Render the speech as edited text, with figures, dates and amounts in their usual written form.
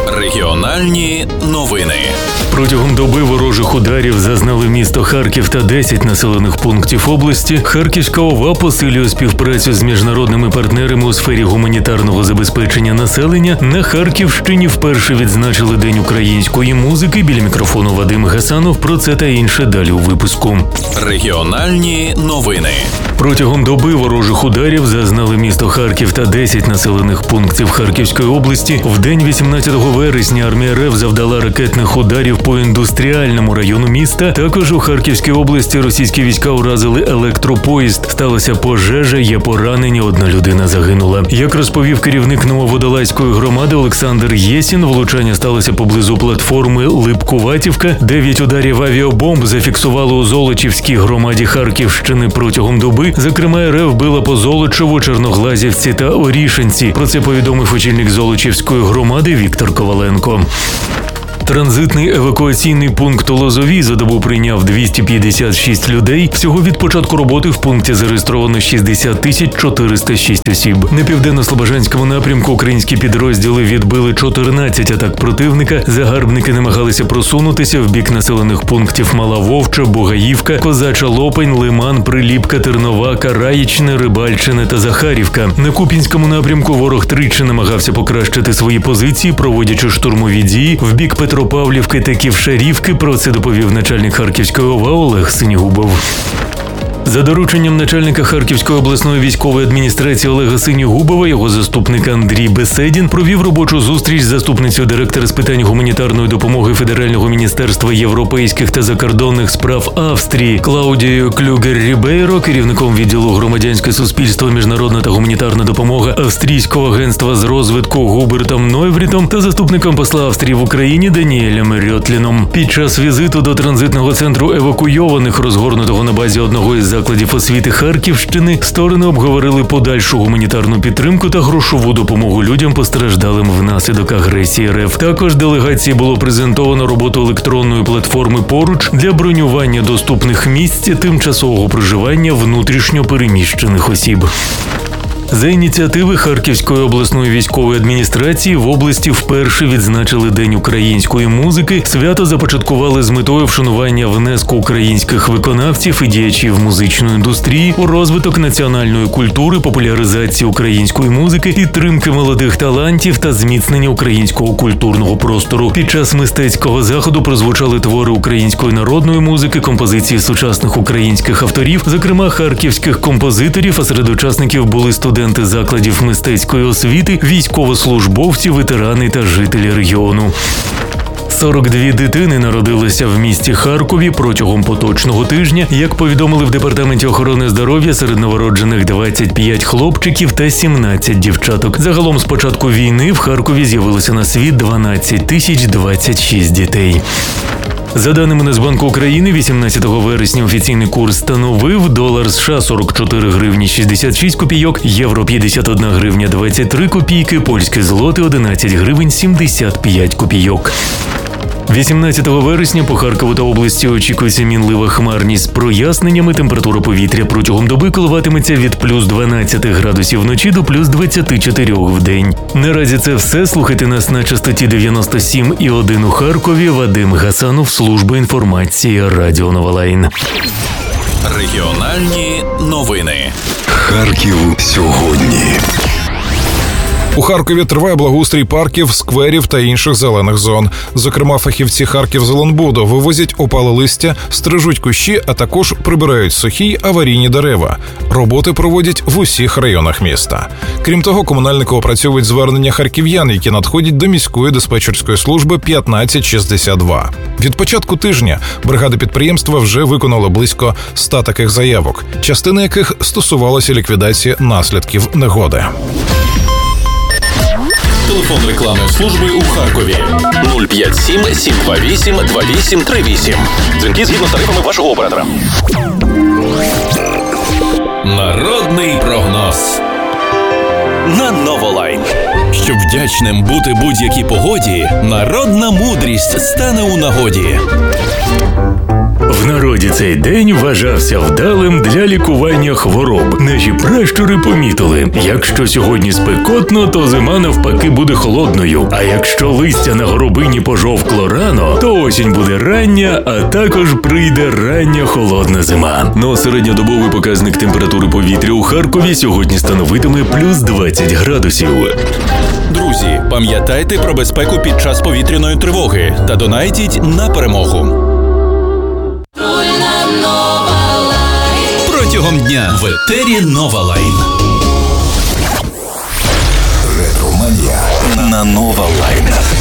Регіональні новини. Протягом доби ворожих ударів зазнали місто Харків та 10 населених пунктів області. Харківська ОВА посилює співпрацю з міжнародними партнерами у сфері гуманітарного забезпечення населення. На Харківщині вперше відзначили День української музики. Біля мікрофону Вадим Гасанов. Про це та інше далі у випуску. Регіональні новини. Протягом доби ворожих ударів зазнали місто Харків та 10 населених пунктів Харківської області. В день 18 вересня армія РФ завдала ракетних ударів по індустріальному району міста. Також у Харківській області російські війська уразили електропоїзд. Сталася пожежа, є поранені, одна людина загинула. Як розповів керівник Нововодолазької громади Олександр Єсін, влучання сталося поблизу платформи Липкуватівка. 9 ударів авіабомб зафіксували у Золочівській громаді Харківщини протягом доби. Зокрема, РФ била по Золочеву, Чорноглазівці та Орішинці. Про це повідомив очільник Золочівської громади Віктор Коваленко. Транзитний евакуаційний пункт у Лозовій за добу прийняв 256 людей. Всього від початку роботи в пункті зареєстровано 60 406 осіб. На південно-слобожанському напрямку українські підрозділи відбили 14 атак противника. Загарбники намагалися просунутися в бік населених пунктів Мала Вовча, Бугаївка, Козача Лопань, Лиман, Приліпка, Тернова, Караїчне, Рибальчине та Захарівка. На Куп'янському напрямку ворог тричі намагався покращити свої позиції, проводячи штурмові дії в бік Петропавлівки та Ківшарівки. Про це доповів начальник Харківської ОВА Олег Синігубов. За дорученням начальника Харківської обласної військової адміністрації Олега Синігубова, його заступник Андрій Беседін провів робочу зустріч з заступницею директора з питань гуманітарної допомоги Федерального міністерства європейських та закордонних справ Австрії Клаудією Клюгер-Рібейро, керівником відділу громадянське суспільство, міжнародна та гуманітарна допомога Австрійського агентства з розвитку Губертом Нойврітом та заступником посла Австрії в Україні Даніелем Рьотліном. Під час візиту до транзитного центру евакуйованих, розгорнутого на базі одного із закладів освіти Харківщини, сторони обговорили подальшу гуманітарну підтримку та грошову допомогу людям, постраждалим внаслідок агресії РФ. Також делегації було презентовано роботу електронної платформи «Поруч» для бронювання доступних місць тимчасового проживання внутрішньо переміщених осіб. За ініціативи Харківської обласної військової адміністрації в області вперше відзначили День української музики. Свято започаткували з метою вшанування внеску українських виконавців і діячів музичної індустрії у розвиток національної культури, популяризації української музики, підтримки молодих талантів та зміцнення українського культурного простору. Під час мистецького заходу прозвучали твори української народної музики, композиції сучасних українських авторів, зокрема харківських композиторів, а серед учасників були студенти закладів мистецької освіти, військовослужбовці, ветерани та жителі регіону. 42 дитини народилися в місті Харкові протягом поточного тижня. Як повідомили в Департаменті охорони здоров'я, серед новороджених 25 хлопчиків та 17 дівчаток. Загалом з початку війни в Харкові з'явилося на світ 12 026 дітей. За даними Нацбанку України, 18 вересня офіційний курс становив долар США 44 гривні 66 копійок, євро 51 гривня 23 копійки, польські злоти 11 гривень 75 копійок. 18 вересня по Харкову та області очікується мінлива хмарність з проясненнями. Температура повітря протягом доби коливатиметься від плюс 12 градусів вночі до плюс 24 в день. Наразі це все. Слухайте нас на частоті 97,1 у Харкові. Вадим Гасанов, служба інформації Радіо Новолайн. Регіональні новини. Харків сьогодні. У Харкові триває благоустрій парків, скверів та інших зелених зон. Зокрема, фахівці Харківзеленбуду вивозять опале листя, стрижуть кущі, а також прибирають сухі й аварійні дерева. Роботи проводять в усіх районах міста. Крім того, комунальники опрацьовують звернення харків'ян, які надходять до міської диспетчерської служби 1562. Від початку тижня бригади підприємства вже виконали близько 100 таких заявок, частина яких стосувалася ліквідації наслідків негоди. Телефон рекламної служби у Харкові 057 728 2838. Дзвінки згідно з тарифами вашого оператора. Народний прогноз на Новолайн. Щоб вдячним бути будь-якій погоді, народна мудрість стане у нагоді. В народі цей день вважався вдалим для лікування хвороб. Наші пращури помітили, якщо сьогодні спекотно, то зима навпаки буде холодною. А якщо листя на горобині пожовкло рано, то осінь буде рання, а також прийде рання холодна зима. Ну а середньодобовий показник температури повітря у Харкові сьогодні становитиме плюс 20 градусів. Друзі, пам'ятайте про безпеку під час повітряної тривоги та донайтіть на перемогу. Протягом дня в етері Нова Лайн. Ретроманія на Нова Лайн.